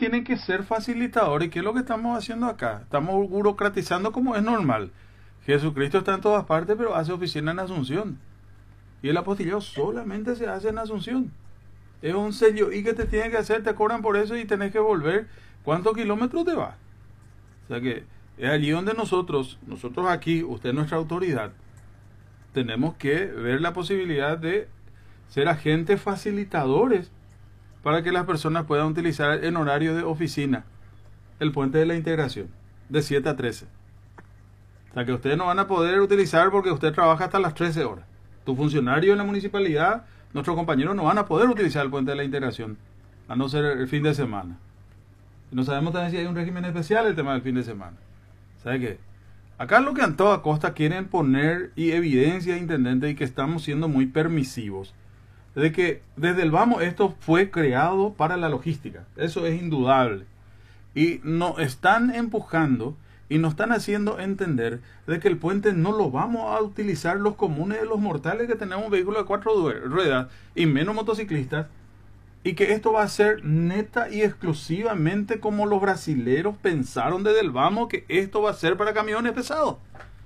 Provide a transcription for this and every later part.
tienen que ser facilitadores. ¿Qué es lo que estamos haciendo acá? Estamos burocratizando como es normal. Jesucristo está en todas partes, pero hace oficina en Asunción. Y el apostillado solamente se hace en Asunción. Es un sello y que te tienen que hacer, te cobran por eso y tenés que volver. ¿Cuántos kilómetros te va? O sea que es allí donde nosotros aquí, usted es nuestra autoridad, tenemos que ver la posibilidad de ser agentes facilitadores para que las personas puedan utilizar en horario de oficina el puente de la integración de 7 a 13. O sea que ustedes no van a poder utilizar porque usted trabaja hasta las 13 horas. Tu funcionario en la municipalidad, nuestros compañeros no van a poder utilizar el puente de la integración, a no ser el fin de semana. No sabemos también si hay un régimen especial el tema del fin de semana. ¿Sabe qué? Acá lo que a toda costa quieren poner y evidencia, intendente, y que estamos siendo muy permisivos, de que desde el vamos esto fue creado para la logística. Eso es indudable. Y nos están empujando y nos están haciendo entender de que el puente no lo vamos a utilizar los comunes de los mortales que tenemos un vehículo de 4 ruedas y menos motociclistas, y que esto va a ser neta y exclusivamente como los brasileros pensaron desde el vamos, que esto va a ser para camiones pesados.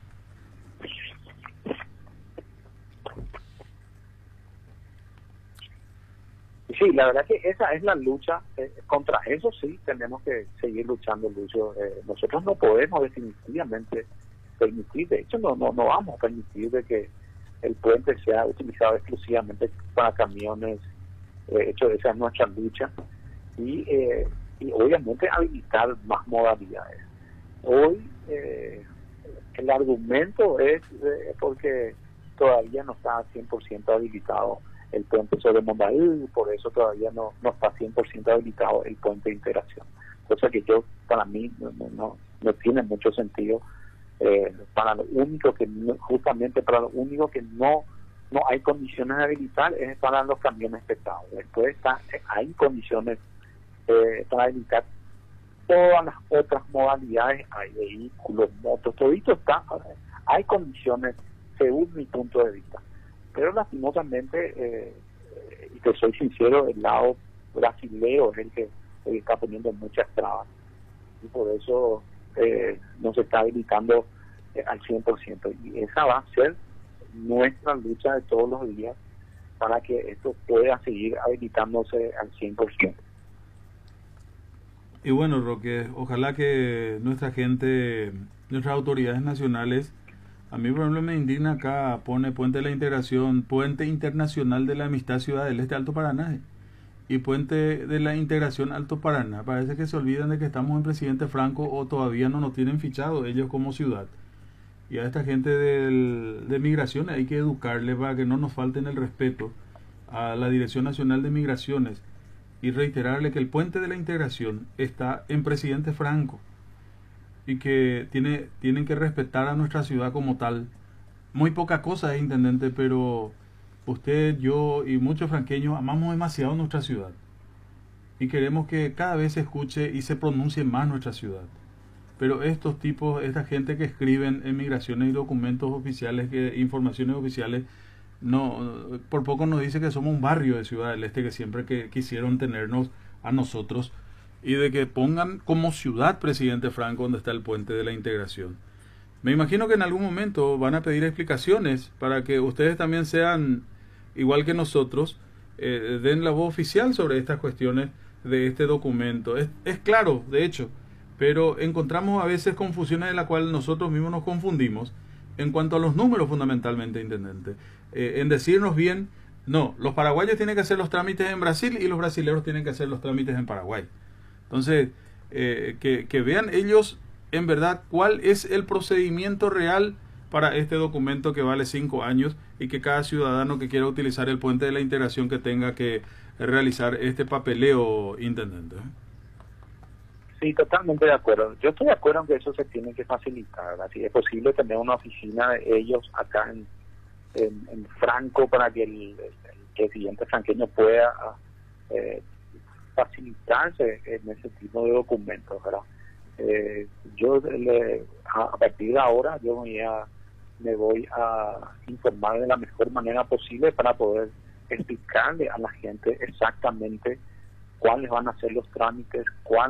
Sí, la verdad que esa es la lucha. Contra eso sí tenemos que seguir luchando, Lucio. Nosotros no podemos definitivamente permitir, de hecho no vamos a permitir de que el puente sea utilizado exclusivamente para camiones. De hecho, esa es nuestra lucha. Y obviamente habilitar más modalidades. Hoy el argumento es porque todavía no está 100% habilitado el puente sobre Mondaí, por eso todavía no está 100% habilitado el puente de integración. Cosa que para mí no tiene mucho sentido. Para lo único que no hay condiciones de habilitar es para los camiones pesados. Después hay condiciones para habilitar todas las otras modalidades, hay vehículos, motos, todito está, hay condiciones según mi punto de vista. Pero lastimosamente, y te soy sincero, el lado brasilero es el que está poniendo muchas trabas y por eso no se está habilitando al 100%. Y esa va a ser nuestra lucha de todos los días para que esto pueda seguir habilitándose al 100%. Y bueno, Roque, ojalá que nuestra gente, nuestras autoridades nacionales, a mí por ejemplo me indigna acá, pone Puente de la Integración, Puente Internacional de la Amistad Ciudad del Este Alto Paraná y Puente de la Integración Alto Paraná. Parece que se olvidan de que estamos en Presidente Franco o todavía no nos tienen fichado ellos como ciudad. Y a esta gente de migración hay que educarles para que no nos falten el respeto a la Dirección Nacional de Migraciones y reiterarle que el Puente de la Integración está en Presidente Franco y que tienen que respetar a nuestra ciudad como tal. Muy poca cosa es, intendente, pero usted, yo y muchos franqueños amamos demasiado nuestra ciudad y queremos que cada vez se escuche y se pronuncie más nuestra ciudad. Pero estos tipos, esta gente que escriben en migraciones y documentos oficiales, informaciones oficiales, por poco nos dice que somos un barrio de Ciudad del Este, que siempre que quisieron tenernos a nosotros, y de que pongan como ciudad Presidente Franco donde está el Puente de la Integración. Me imagino que en algún momento van a pedir explicaciones para que ustedes también sean, igual que nosotros, den la voz oficial sobre estas cuestiones de este documento. Es claro, de hecho, pero encontramos a veces confusiones en las cuales nosotros mismos nos confundimos en cuanto a los números fundamentalmente, intendente. En decirnos bien, no, los paraguayos tienen que hacer los trámites en Brasil y los brasileños tienen que hacer los trámites en Paraguay. Entonces, que vean ellos en verdad cuál es el procedimiento real para este documento que vale 5 años y que cada ciudadano que quiera utilizar el Puente de la Integración que tenga que realizar este papeleo, intendente. Sí, totalmente de acuerdo. Yo estoy de acuerdo en que eso se tiene que facilitar. Así es posible tener una oficina de ellos acá en Franco para que el presidente franqueño pueda facilitarse en ese tipo de documentos, ¿verdad? A partir de ahora yo me voy a informar de la mejor manera posible para poder explicarle a la gente exactamente cuáles van a ser los trámites,